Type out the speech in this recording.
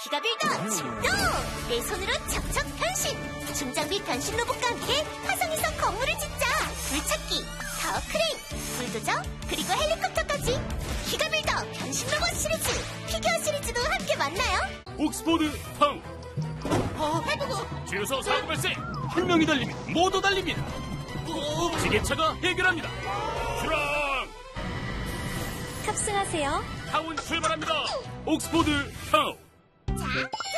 기가빌더 출동! 내 손으로 척척 변신! 중장비 변신 로봇과 함께 화성에서 건물을 짓자! 불찾기, 타워 크레인, 불도저, 그리고 헬리콥터까지! 기가빌더 변신 로봇 시리즈! 피규어 시리즈도 함께 만나요! 옥스포드 타운 해보고! 주유소 사고 발생! 한 명이 달리면 모두 달립니다. 지게차가 해결합니다. 출항! 탑승하세요. 타운 출발합니다. 옥스포드 타운. 자,